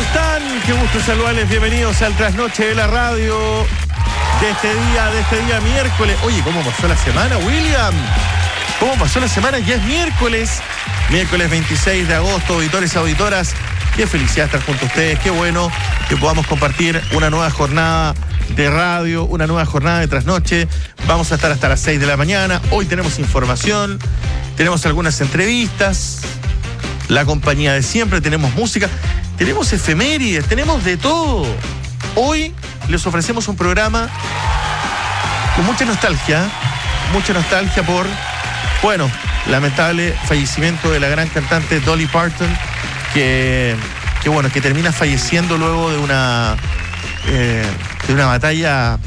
están? Qué gusto saludarles, bienvenidos al Trasnoche de la Radio de este día miércoles. Oye, ¿cómo pasó la semana, William? ¿Cómo pasó la semana? Ya es miércoles 26 de agosto, auditores y auditoras. Qué felicidad estar junto a ustedes, qué bueno que podamos compartir una nueva jornada de radio, una nueva jornada de Trasnoche. Vamos a estar hasta las 6 de la mañana. Hoy tenemos información, tenemos algunas entrevistas, la compañía de siempre, tenemos música, tenemos efemérides, tenemos de todo. Hoy les ofrecemos un programa con mucha nostalgia por, bueno, lamentable fallecimiento de la gran cantante Dolly Parton, que termina falleciendo luego de una batalla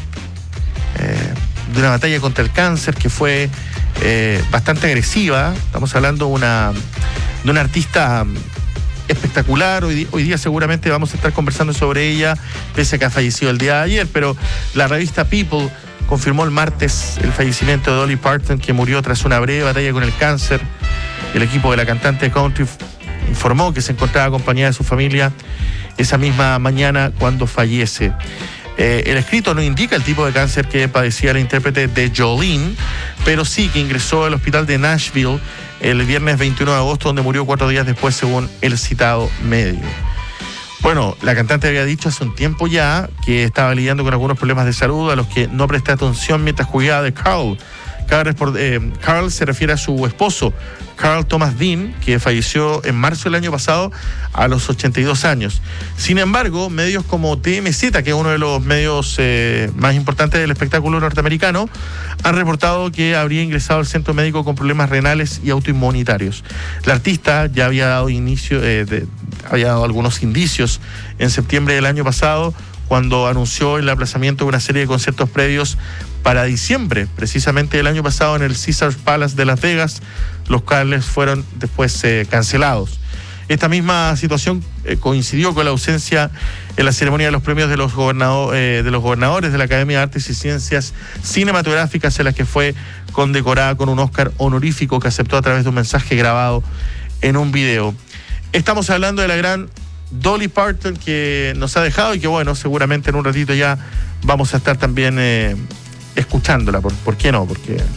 contra el cáncer que fue bastante agresiva. Estamos hablando de una artista espectacular. Hoy día seguramente vamos a estar conversando sobre ella, pese a que ha fallecido el día de ayer, pero la revista People confirmó el martes el fallecimiento de Dolly Parton, que murió tras una breve batalla con el cáncer. El equipo de la cantante de country informó que se encontraba acompañada de su familia esa misma mañana cuando fallece. El escrito no indica el tipo de cáncer que padecía la intérprete de Jolene, pero sí que ingresó al hospital de Nashville el viernes 21 de agosto, donde murió 4 días después, según el citado medio. Bueno, la cantante había dicho hace un tiempo ya que estaba lidiando con algunos problemas de salud a los que no presté atención mientras cuidaba de Carl. Carl se refiere a su esposo, Carl Thomas Dean, que falleció en marzo del año pasado a los 82 años. Sin embargo, medios como TMZ, que es uno de los medios más importantes del espectáculo norteamericano, han reportado que habría ingresado al centro médico con problemas renales y autoinmunitarios. La artista ya había dado algunos indicios en septiembre del año pasado, cuando anunció el aplazamiento de una serie de conciertos previos para diciembre, precisamente del año pasado, en el Caesars Palace de Las Vegas, los cuales fueron después cancelados. Esta misma situación coincidió con la ausencia en la ceremonia de los premios de los gobernadores de la Academia de Artes y Ciencias Cinematográficas, en la que fue condecorada con un Oscar honorífico que aceptó a través de un mensaje grabado en un video. Estamos hablando de la gran Dolly Parton, que nos ha dejado y que, bueno, seguramente en un ratito ya vamos a estar también escuchándola. ¿Por qué no? Porque